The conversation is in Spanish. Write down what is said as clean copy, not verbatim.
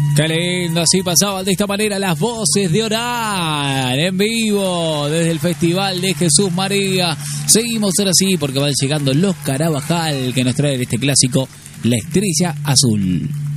Qué lindo, así pasaban de esta manera las voces de Orán en vivo desde el Festival de Jesús María. Seguimos ahora sí porque van llegando los Carabajal que nos traen este clásico, La Estrella Azul.